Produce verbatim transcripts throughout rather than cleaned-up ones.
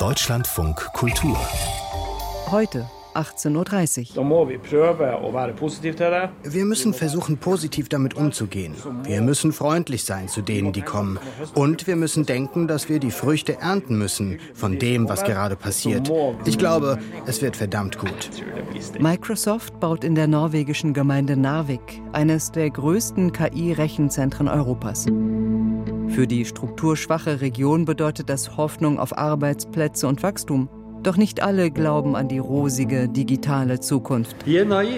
Deutschlandfunk Kultur. Heute achtzehn Uhr dreißig. Wir müssen versuchen, positiv damit umzugehen. Wir müssen freundlich sein zu denen, die kommen. Und wir müssen denken, dass wir die Früchte ernten müssen von dem, was gerade passiert. Ich glaube, es wird verdammt gut. Microsoft baut in der norwegischen Gemeinde Narvik eines der größten K I-Rechenzentren Europas. Für die strukturschwache Region bedeutet das Hoffnung auf Arbeitsplätze und Wachstum. Doch nicht alle glauben an die rosige digitale Zukunft. Die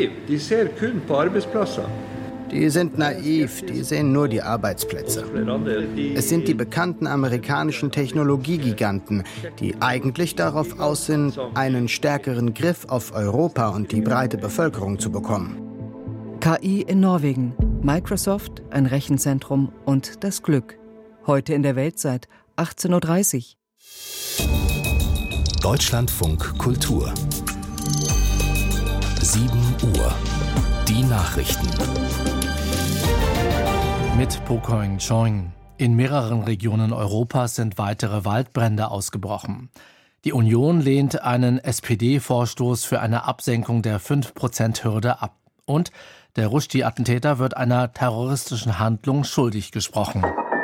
sind naiv, die sehen nur die Arbeitsplätze. Es sind die bekannten amerikanischen Technologiegiganten, die eigentlich darauf aus sind, einen stärkeren Griff auf Europa und die breite Bevölkerung zu bekommen. K I in Norwegen, Microsoft, ein Rechenzentrum und das Glück. Heute in der Weltzeit, achtzehn Uhr dreißig. Deutschlandfunk Kultur. sieben Uhr. Die Nachrichten. Mit Pokoing Choing. In mehreren Regionen Europas sind weitere Waldbrände ausgebrochen. Die Union lehnt einen S P D-Vorstoß für eine Absenkung der fünf Prozent Hürde ab. Und der Rushdie-Attentäter wird einer terroristischen Handlung schuldig gesprochen.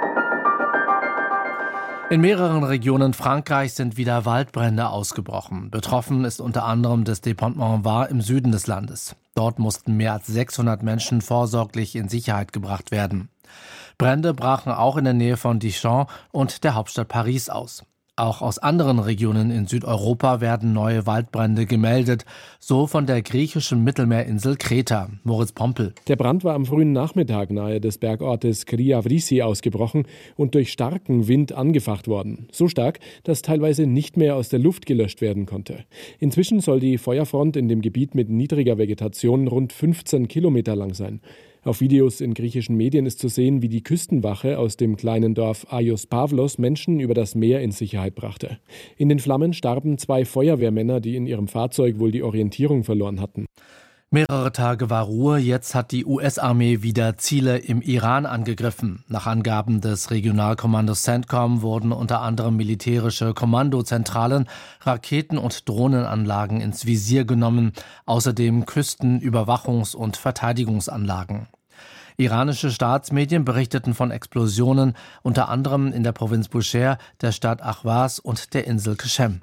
In mehreren Regionen Frankreichs sind wieder Waldbrände ausgebrochen. Betroffen ist unter anderem das Département Var im Süden des Landes. Dort mussten mehr als sechshundert Menschen vorsorglich in Sicherheit gebracht werden. Brände brachen auch in der Nähe von Dijon und der Hauptstadt Paris aus. Auch aus anderen Regionen in Südeuropa werden neue Waldbrände gemeldet, so von der griechischen Mittelmeerinsel Kreta. Moritz Pompel. Der Brand war am frühen Nachmittag nahe des Bergortes Kriavrisi ausgebrochen und durch starken Wind angefacht worden. So stark, dass teilweise nicht mehr aus der Luft gelöscht werden konnte. Inzwischen soll die Feuerfront in dem Gebiet mit niedriger Vegetation rund fünfzehn Kilometer lang sein. Auf Videos in griechischen Medien ist zu sehen, wie die Küstenwache aus dem kleinen Dorf Aios Pavlos Menschen über das Meer in Sicherheit brachte. In den Flammen starben zwei Feuerwehrmänner, die in ihrem Fahrzeug wohl die Orientierung verloren hatten. Mehrere Tage war Ruhe, jetzt hat die U S-Armee wieder Ziele im Iran angegriffen. Nach Angaben des Regionalkommandos CENTCOM wurden unter anderem militärische Kommandozentralen, Raketen- und Drohnenanlagen ins Visier genommen, außerdem Küstenüberwachungs- und Verteidigungsanlagen. Iranische Staatsmedien berichteten von Explosionen, unter anderem in der Provinz Bushehr, der Stadt Ahvaz und der Insel Qeshem.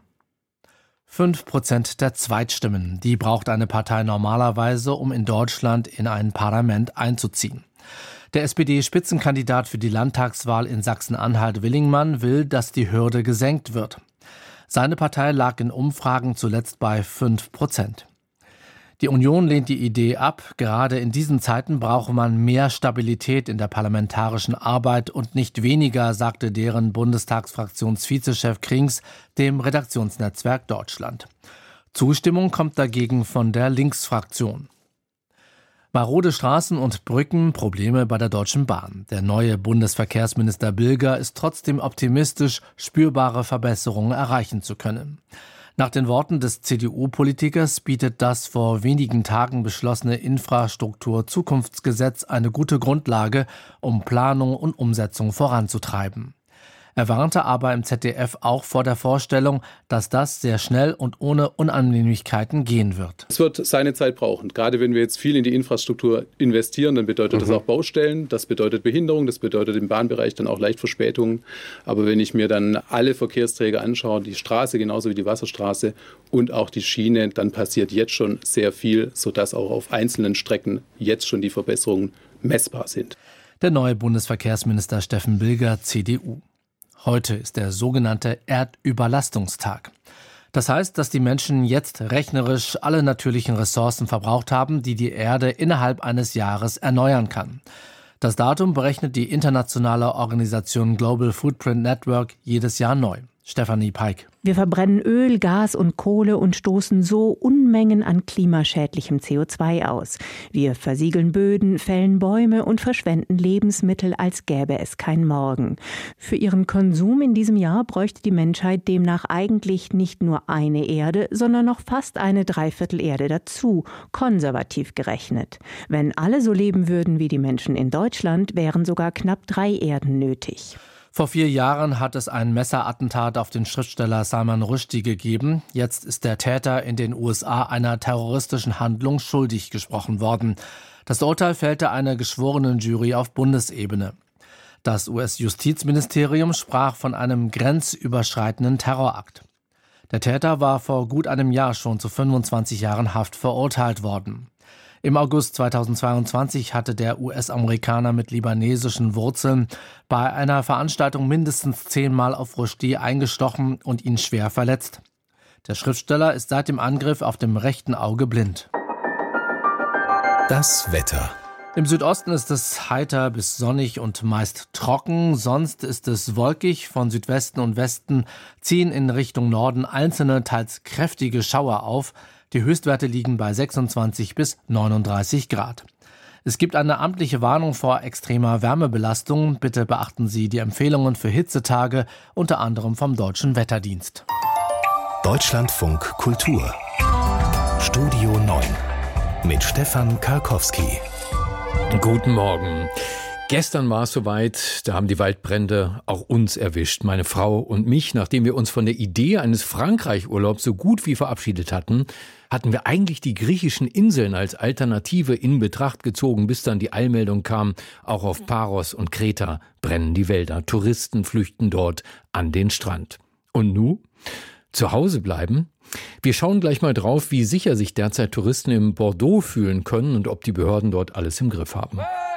Fünf Prozent der Zweitstimmen, die braucht eine Partei normalerweise, um in Deutschland in ein Parlament einzuziehen. Der S P D-Spitzenkandidat für die Landtagswahl in Sachsen-Anhalt, Willingmann, will, dass die Hürde gesenkt wird. Seine Partei lag in Umfragen zuletzt bei fünf Prozent. Die Union lehnt die Idee ab. Gerade in diesen Zeiten brauche man mehr Stabilität in der parlamentarischen Arbeit und nicht weniger, sagte deren Bundestagsfraktionsvizechef Krings dem Redaktionsnetzwerk Deutschland. Zustimmung kommt dagegen von der Linksfraktion. Marode Straßen und Brücken, Probleme bei der Deutschen Bahn. Der neue Bundesverkehrsminister Bilger ist trotzdem optimistisch, spürbare Verbesserungen erreichen zu können. Nach den Worten des C D U-Politikers bietet das vor wenigen Tagen beschlossene Infrastruktur-Zukunftsgesetz eine gute Grundlage, um Planung und Umsetzung voranzutreiben. Er warnte aber im Z D F auch vor der Vorstellung, dass das sehr schnell und ohne Unannehmlichkeiten gehen wird. Es wird seine Zeit brauchen. Gerade wenn wir jetzt viel in die Infrastruktur investieren, dann bedeutet mhm. das auch Baustellen, das bedeutet Behinderung, das bedeutet im Bahnbereich dann auch leicht Verspätungen. Aber wenn ich mir dann alle Verkehrsträger anschaue, die Straße genauso wie die Wasserstraße und auch die Schiene, dann passiert jetzt schon sehr viel, sodass auch auf einzelnen Strecken jetzt schon die Verbesserungen messbar sind. Der neue Bundesverkehrsminister Steffen Bilger, C D U. Heute ist der sogenannte Erdüberlastungstag. Das heißt, dass die Menschen jetzt rechnerisch alle natürlichen Ressourcen verbraucht haben, die die Erde innerhalb eines Jahres erneuern kann. Das Datum berechnet die internationale Organisation Global Footprint Network jedes Jahr neu. Stefanie Peik. Wir verbrennen Öl, Gas und Kohle und stoßen so Unmengen an klimaschädlichem C O zwei aus. Wir versiegeln Böden, fällen Bäume und verschwenden Lebensmittel, als gäbe es kein Morgen. Für ihren Konsum in diesem Jahr bräuchte die Menschheit demnach eigentlich nicht nur eine Erde, sondern noch fast eine Dreiviertelerde dazu, konservativ gerechnet. Wenn alle so leben würden wie die Menschen in Deutschland, wären sogar knapp drei Erden nötig. Vor vier Jahren hat es ein Messerattentat auf den Schriftsteller Salman Rushdie gegeben. Jetzt ist der Täter in den U S A einer terroristischen Handlung schuldig gesprochen worden. Das Urteil fällte eine Geschworenenjury auf Bundesebene. Das U S-Justizministerium sprach von einem grenzüberschreitenden Terrorakt. Der Täter war vor gut einem Jahr schon zu fünfundzwanzig Jahren Haft verurteilt worden. Im August zweitausendzweiundzwanzig hatte der U S-Amerikaner mit libanesischen Wurzeln bei einer Veranstaltung mindestens zehnmal auf Rushdie eingestochen und ihn schwer verletzt. Der Schriftsteller ist seit dem Angriff auf dem rechten Auge blind. Das Wetter. Im Südosten ist es heiter bis sonnig und meist trocken, sonst ist es wolkig. Von Südwesten und Westen ziehen in Richtung Norden einzelne, teils kräftige Schauer auf. Die Höchstwerte liegen bei sechsundzwanzig bis neununddreißig Grad. Es gibt eine amtliche Warnung vor extremer Wärmebelastung. Bitte beachten Sie die Empfehlungen für Hitzetage, unter anderem vom Deutschen Wetterdienst. Deutschlandfunk Kultur. Studio neun mit Stefan Karkowski. Guten Morgen. Gestern war es soweit, da haben die Waldbrände auch uns erwischt, meine Frau und mich. Nachdem wir uns von der Idee eines Frankreich-Urlaubs so gut wie verabschiedet hatten, hatten wir eigentlich die griechischen Inseln als Alternative in Betracht gezogen, bis dann die Eilmeldung kam, auch auf Paros und Kreta brennen die Wälder. Touristen flüchten dort an den Strand. Und nu? Zu Hause bleiben? Wir schauen gleich mal drauf, wie sicher sich derzeit Touristen in Bordeaux fühlen können und ob die Behörden dort alles im Griff haben.